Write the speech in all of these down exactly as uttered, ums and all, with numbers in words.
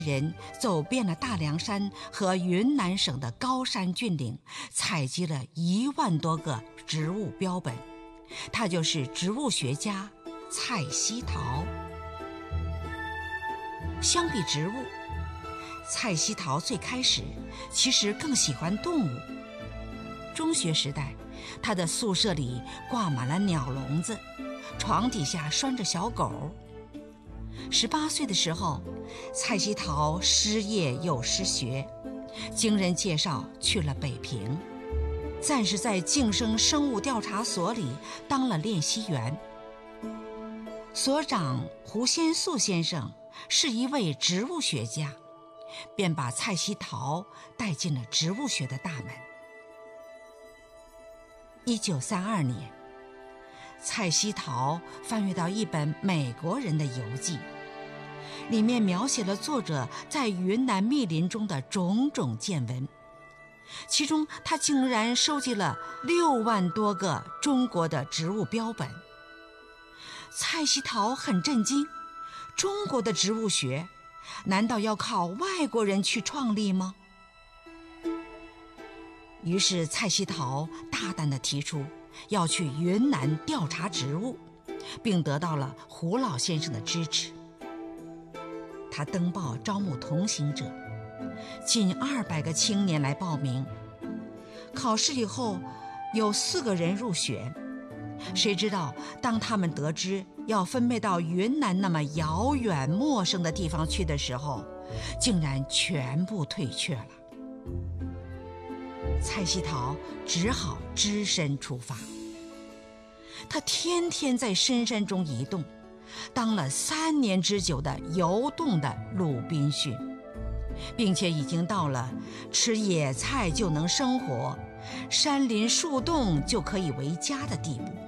人走遍了大凉山和云南省的高山峻岭，采集了一万多个植物标本。他就是植物学家蔡希陶。相比植物，蔡希陶最开始其实更喜欢动物。中学时代，他的宿舍里挂满了鸟笼子，床底下拴着小狗。十八岁的时候，蔡希陶失业又失学，经人介绍去了北平，暂时在晋生生物调查所里当了练习员。所长胡先素先生是一位植物学家，便把蔡希陶带进了植物学的大门。一九三二年，蔡希陶翻阅到一本美国人的游记，里面描写了作者在云南密林中的种种见闻，其中他竟然收集了六万多个中国的植物标本。蔡希陶很震惊，中国的植物学难道要靠外国人去创立吗？于是蔡希陶大胆地提出要去云南调查植物，并得到了胡老先生的支持。他登报招募同行者，近二百个青年来报名。考试以后，有四个人入选。谁知道，当他们得知要分配到云南那么遥远陌生的地方去的时候，竟然全部退却了。蔡希陶只好只身出发。他天天在深山中移动，当了三年之久的游动的鲁滨逊，并且已经到了吃野菜就能生活，山林树洞就可以为家的地步。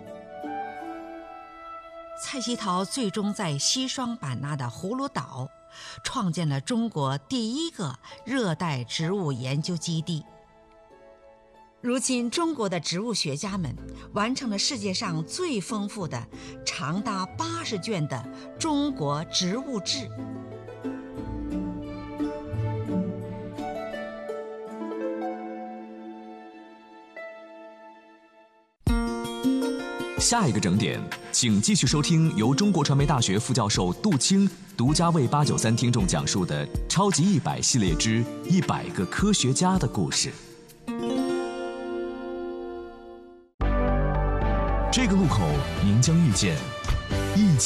蔡希陶最终在西双版纳的葫芦岛创建了中国第一个热带植物研究基地。如今，中国的植物学家们完成了世界上最丰富的、长达八十卷的《中国植物志》。 下一个整点，请继续收听由中国传媒大学副教授杜青独家为八九三听众讲述的《超级一百》系列之一百个科学家的故事。这个路口，您将遇见一